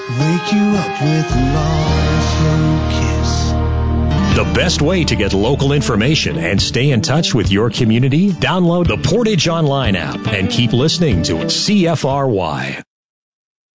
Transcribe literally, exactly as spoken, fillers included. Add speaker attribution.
Speaker 1: Wake you up with a long, slow kiss.
Speaker 2: The best way to get local information and stay in touch with your community, download the Portage Online app and keep listening to C F R Y.